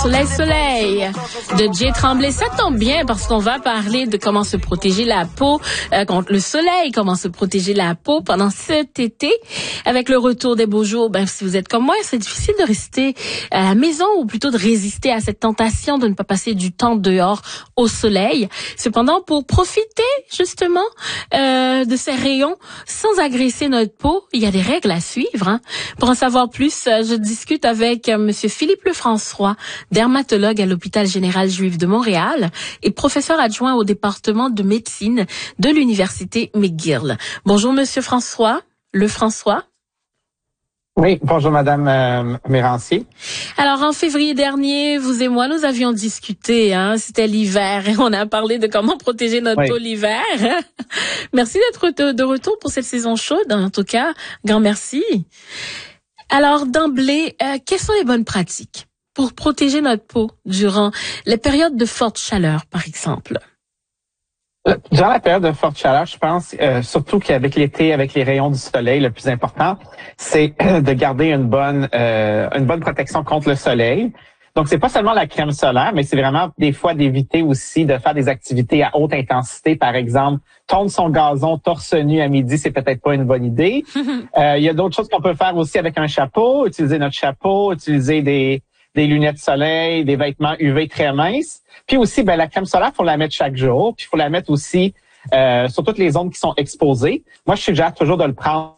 Soleil, soleil de Jay Tremblay. Ça tombe bien parce qu'on va parler de comment se protéger la peau contre le soleil, comment se protéger la peau pendant cet été. Avec le retour des beaux jours, si vous êtes comme moi, c'est difficile de rester à la maison ou plutôt de résister à cette tentation de ne pas passer du temps dehors au soleil. Cependant, pour profiter justement de ces rayons sans agresser notre peau, il y a des règles à suivre. Pour en savoir plus, je discute avec Monsieur Philippe Lefrançois, dermatologue à l'hôpital général juif de Montréal et professeur adjoint au département de médecine de l'université McGill. Bonjour Monsieur Lefrançois. Oui, bonjour Madame Mérancier. Alors en février dernier, vous et moi, nous avions discuté, c'était l'hiver et on a parlé de comment protéger notre peau l'hiver. Merci d'être de retour pour cette saison chaude, en tout cas, grand merci. Alors d'emblée, quelles sont les bonnes pratiques pour protéger notre peau durant les périodes de forte chaleur, par exemple? Durant la période de forte chaleur, je pense surtout qu'avec l'été, avec les rayons du soleil, le plus important, c'est de garder une bonne protection contre le soleil. Donc, c'est pas seulement la crème solaire, mais c'est vraiment des fois d'éviter aussi de faire des activités à haute intensité. Par exemple, tondre son gazon torse nu à midi, c'est peut-être pas une bonne idée. Il y a d'autres choses qu'on peut faire aussi avec un chapeau, utiliser notre chapeau, utiliser des lunettes de soleil, des vêtements UV très minces. Puis aussi, la crème solaire, faut la mettre chaque jour. Puis il faut la mettre aussi sur toutes les zones qui sont exposées. Moi, je suggère toujours de le prendre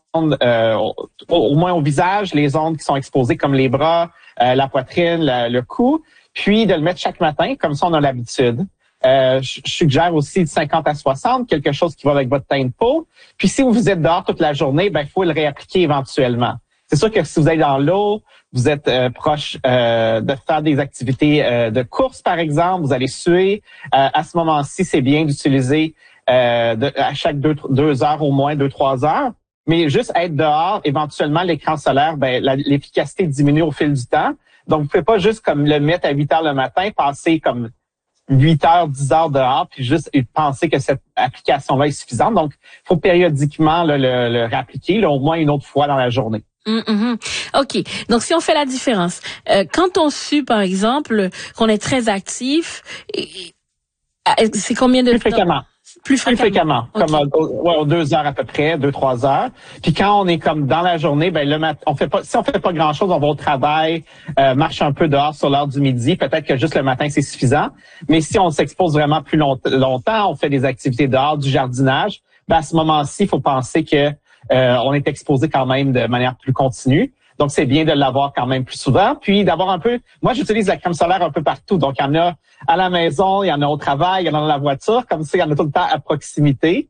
au moins au visage, les zones qui sont exposées comme les bras, la poitrine, le cou. Puis de le mettre chaque matin, comme ça on a l'habitude. Je suggère aussi de 50 à 60, quelque chose qui va avec votre teint de peau. Puis si vous êtes dehors toute la journée, il faut le réappliquer éventuellement. C'est sûr que si vous êtes dans l'eau, vous êtes proche de faire des activités de course, par exemple, vous allez suer. À ce moment-ci, c'est bien d'utiliser à chaque 2 heures au moins, 2-3 heures. Mais juste être dehors, éventuellement, l'écran solaire, l'efficacité diminue au fil du temps. Donc, vous ne pouvez pas juste comme le mettre à 8 heures le matin, passer comme 8 heures, 10 heures dehors, puis juste penser que cette application-là est suffisante. Donc, il faut périodiquement le réappliquer, au moins une autre fois dans la journée. OK. Donc, si on fait la différence, quand on sue, par exemple, qu'on est très actif, c'est combien de temps? Plus fréquemment. Okay. Comme aux 2 heures à peu près, 2-3 heures. Puis quand on est comme dans la journée, le matin, si on fait pas grand-chose, on va au travail, marche un peu dehors sur l'heure du midi. Peut-être que juste le matin, c'est suffisant. Mais si on s'expose vraiment plus longtemps, on fait des activités dehors, du jardinage, à ce moment-ci, il faut penser que on est exposé quand même de manière plus continue. Donc, c'est bien de l'avoir quand même plus souvent. Puis d'avoir un peu... Moi, j'utilise la crème solaire un peu partout. Donc, il y en a à la maison, il y en a au travail, il y en a dans la voiture. Comme ça, il y en a tout le temps à proximité.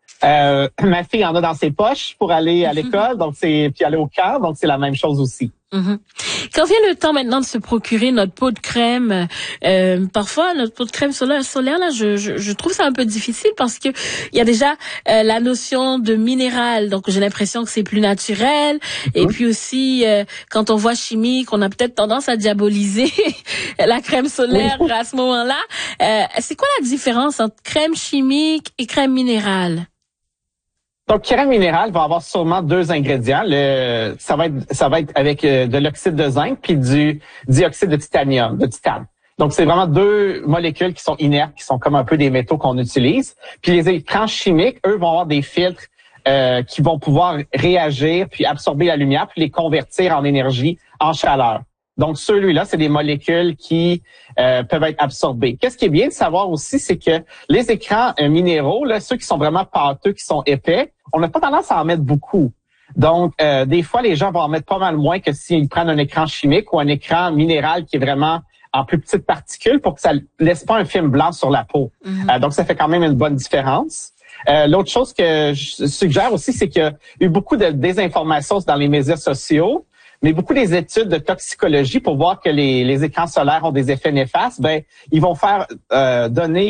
Ma fille en a dans ses poches pour aller à l'école, puis aller au camp. Donc, c'est la même chose aussi. Quand vient le temps maintenant de se procurer notre pot de crème, parfois notre pot de crème solaire là, je trouve ça un peu difficile parce que il y a déjà la notion de minéral, donc j'ai l'impression que c'est plus naturel. Et puis aussi quand on voit chimique, on a peut-être tendance à diaboliser la crème solaire à ce moment-là. C'est quoi la différence entre crème chimique et crème minérale? Donc, crème minérale va avoir sûrement 2 ingrédients. Ça va être avec de l'oxyde de zinc puis du dioxyde de titane. Donc, c'est vraiment 2 molécules qui sont inertes, qui sont comme un peu des métaux qu'on utilise. Puis les écrans chimiques, eux, vont avoir des filtres qui vont pouvoir réagir puis absorber la lumière puis les convertir en énergie, en chaleur. Donc, celui-là, c'est des molécules qui peuvent être absorbées. Qu'est-ce qui est bien de savoir aussi, c'est que les écrans minéraux, là, ceux qui sont vraiment pâteux, qui sont épais, on n'a pas tendance à en mettre beaucoup. Donc, des fois, les gens vont en mettre pas mal moins que s'ils prennent un écran chimique ou un écran minéral qui est vraiment en plus petites particules pour que ça laisse pas un film blanc sur la peau. Donc, ça fait quand même une bonne différence. L'autre chose que je suggère aussi, c'est qu'il y a eu beaucoup de désinformation dans les médias sociaux. Mais beaucoup des études de toxicologie pour voir que les écrans solaires ont des effets néfastes, ils vont faire donner